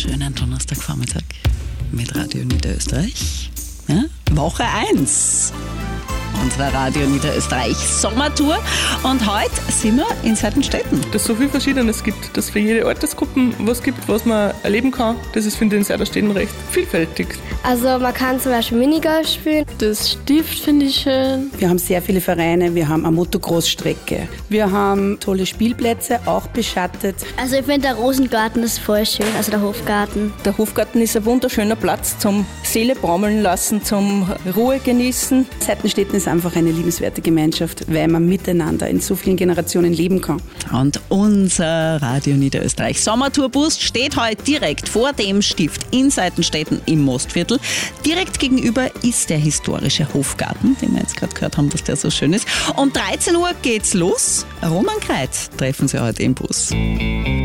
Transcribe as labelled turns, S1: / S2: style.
S1: schönen Donnerstagvormittag mit Radio Niederösterreich. Ja? Woche 1 unserer Radio Niederösterreich Sommertour. Und heute sind wir in Seitenstetten.
S2: Dass es so viel Verschiedenes gibt, dass für jede Altersgruppe was gibt, was man erleben kann. Das ist, finde ich, in Seitenstetten recht vielfältig.
S3: Also man kann zum Beispiel Minigolf spielen.
S4: Das Stift finde ich schön.
S5: Wir haben sehr viele Vereine, wir haben eine Motocross-Strecke. Wir haben tolle Spielplätze, auch beschattet.
S3: Also ich finde der Rosengarten ist voll schön, also der Hofgarten.
S6: Der Hofgarten ist ein wunderschöner Platz zum Seele baumeln lassen, zum Ruhe genießen.
S5: Seitenstetten ist einfach eine liebenswerte Gemeinschaft, weil man miteinander in so vielen Generationen leben kann.
S1: Und unser Radio Niederösterreich Sommertourbus steht heute direkt vor dem Stift in Seitenstetten im Mostviertel. Direkt gegenüber ist der historische Hofgarten, den wir jetzt gerade gehört haben, dass der so schön ist. Um 13 Uhr geht's los. Roman Kreit treffen Sie heute im Bus.